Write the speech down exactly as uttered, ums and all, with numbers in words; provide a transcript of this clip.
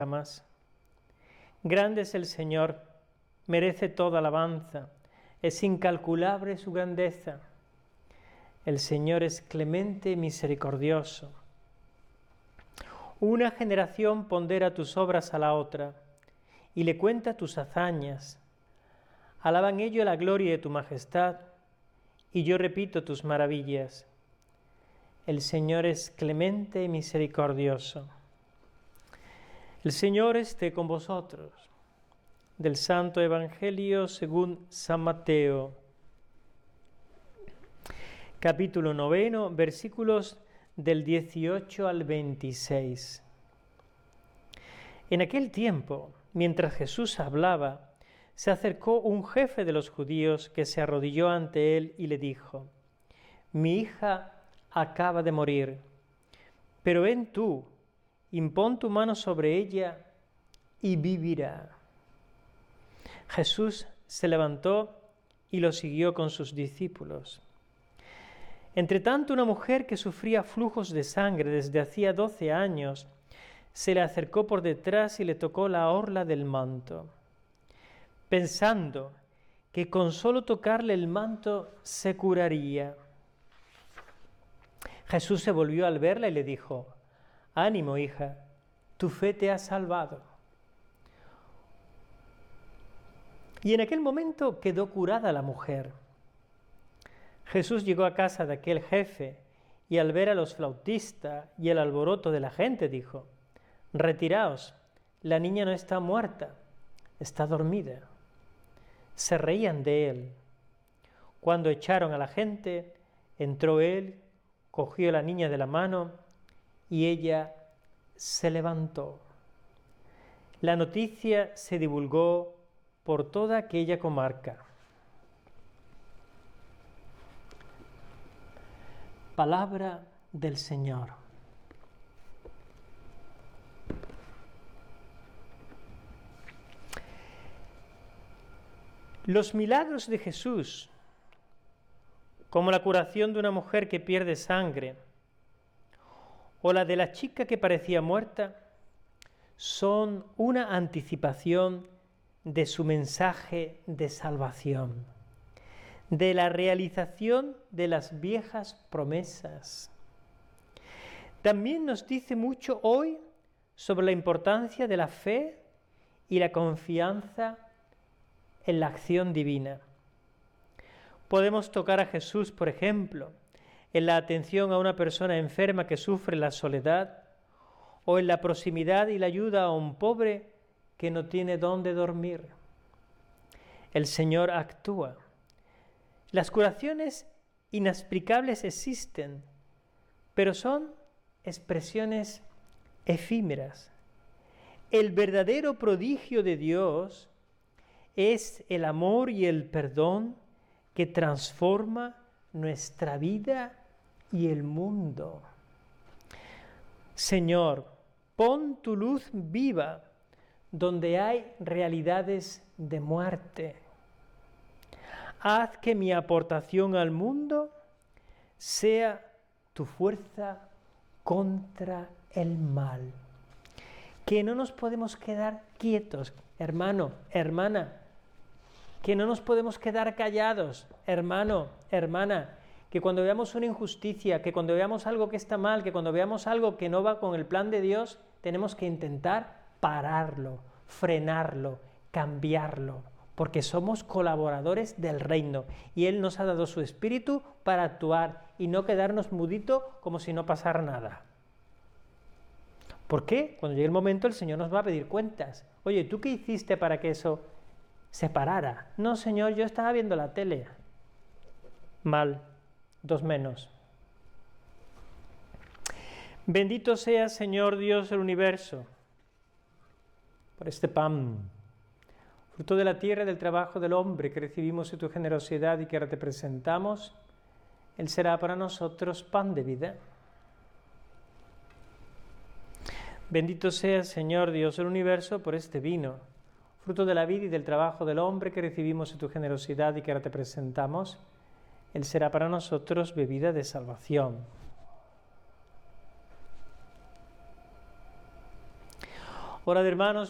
más. Grande es el Señor, merece toda alabanza, es incalculable su grandeza. El Señor es clemente y misericordioso. Una generación pondera tus obras a la otra y le cuenta tus hazañas. Alaban ellos la gloria de tu majestad y yo repito tus maravillas. El Señor es clemente y misericordioso. El Señor esté con vosotros. Del Santo Evangelio según San Mateo. Capítulo noveno, versículos del dieciocho al veintiséis. En aquel tiempo, mientras Jesús hablaba, se acercó un jefe de los judíos que se arrodilló ante él y le dijo: Mi hija acaba de morir, pero ven tú, impón tu mano sobre ella y vivirá. Jesús se levantó y lo siguió con sus discípulos. Entretanto, una mujer que sufría flujos de sangre desde hacía doce años se le acercó por detrás y le tocó la orla del manto, pensando que con solo tocarle el manto se curaría. Jesús se volvió al verla y le dijo: Ánimo, hija, tu fe te ha salvado. Y en aquel momento quedó curada la mujer. Jesús llegó a casa de aquel jefe y al ver a los flautistas y el alboroto de la gente dijo: Retiraos, la niña no está muerta, está dormida. Se reían de él. Cuando echaron a la gente, entró él, cogió a la niña de la mano y ella se levantó. La noticia se divulgó por toda aquella comarca. Palabra del Señor. Los milagros de Jesús, como la curación de una mujer que pierde sangre, o la de la chica que parecía muerta, son una anticipación de su mensaje de salvación, de la realización de las viejas promesas. También nos dice mucho hoy sobre la importancia de la fe y la confianza en la acción divina. Podemos tocar a Jesús, por ejemplo, en la atención a una persona enferma que sufre la soledad, o en la proximidad y la ayuda a un pobre que no tiene dónde dormir. El Señor actúa. Las curaciones inexplicables existen, pero son expresiones efímeras. El verdadero prodigio de Dios es el amor y el perdón que transforma nuestra vida y el mundo. Señor, pon tu luz viva donde hay realidades de muerte. Haz que mi aportación al mundo sea tu fuerza contra el mal. Que no nos podemos quedar quietos, hermano, hermana. Que no nos podemos quedar callados, hermano, hermana. Que cuando veamos una injusticia, que cuando veamos algo que está mal, que cuando veamos algo que no va con el plan de Dios, tenemos que intentar pararlo, frenarlo, cambiarlo, porque somos colaboradores del reino y Él nos ha dado su espíritu para actuar y no quedarnos muditos como si no pasara nada. ¿Por qué? Cuando llegue el momento el Señor nos va a pedir cuentas. Oye, ¿tú qué hiciste para que eso se parara? No, Señor, yo estaba viendo la tele. Mal, dos menos. Bendito sea, Señor Dios del universo, por este pan, fruto de la tierra y del trabajo del hombre que recibimos en tu generosidad y que ahora te presentamos. Él será para nosotros pan de vida. Bendito sea, Señor Dios del universo, por este vino, fruto de la vida y del trabajo del hombre que recibimos en tu generosidad y que ahora te presentamos. Él será para nosotros bebida de salvación. Hola, hermanos.